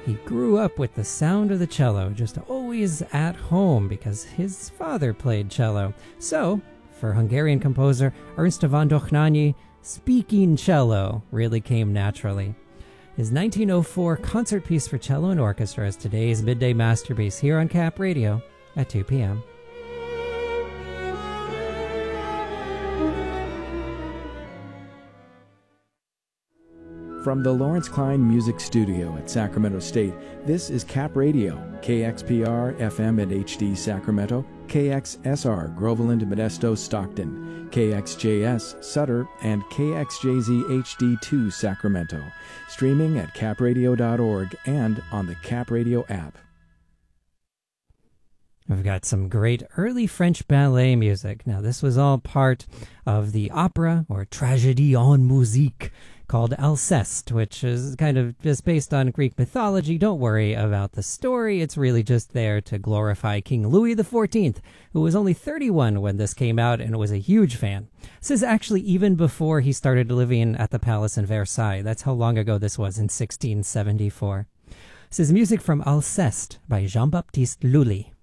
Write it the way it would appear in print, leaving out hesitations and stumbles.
He grew up with the sound of the cello, just always at home because his father played cello. So, for Hungarian composer Ernst von Dohnányi, speaking cello really came naturally. His 1904 concert piece for cello and orchestra is today's midday masterpiece here on Cap Radio at 2 p.m. From the Lawrence Klein Music Studio at Sacramento State, this is Cap Radio, KXPR FM and HD Sacramento, KXSR Groveland, Modesto, Stockton, KXJS Sutter, and KXJZ HD2 Sacramento. Streaming at capradio.org and on the Cap Radio app. We've got some great early French ballet music. Now, this was all part of the opera, or tragédie en musique, called Alceste, which is kind of just based on Greek mythology. Don't worry about the story. It's really just there to glorify King Louis XIV, who was only 31 when this came out and was a huge fan. This is actually even before he started living at the palace in Versailles. That's how long ago this was, in 1674. This is music from Alceste by Jean-Baptiste Lully.